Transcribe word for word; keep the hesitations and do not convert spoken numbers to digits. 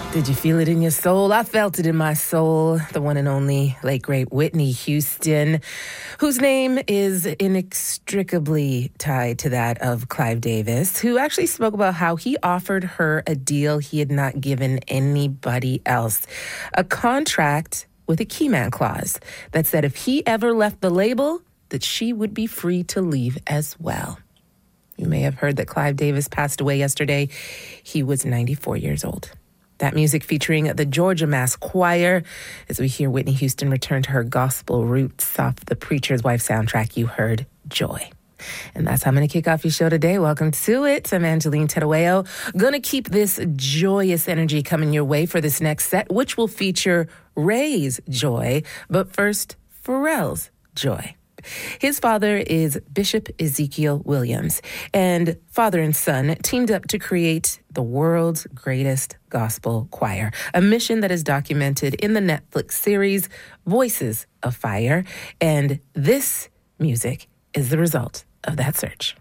Did you feel it in your soul? I felt it in my soul. The one and only late great Whitney Houston, whose name is inextricably tied to that of Clive Davis, who actually spoke about how he offered her a deal he had not given anybody else. A contract with a keyman clause that said if he ever left the label, that she would be free to leave as well. You may have heard that Clive Davis passed away yesterday. He was ninety-four years old. That music featuring the Georgia Mass Choir as we hear Whitney Houston return to her gospel roots off the Preacher's Wife soundtrack. You heard Joy. And that's how I'm going to kick off your show today. Welcome to it. I'm Angeline Terueo. Going to keep this joyous energy coming your way for this next set, which will feature Ray's Joy, but first, Pharrell's Joy. His father is Bishop Ezekiel Williams, and father and son teamed up to create the world's greatest gospel choir, a mission that is documented in the Netflix series Voices of Fire, and this music is the result of that search.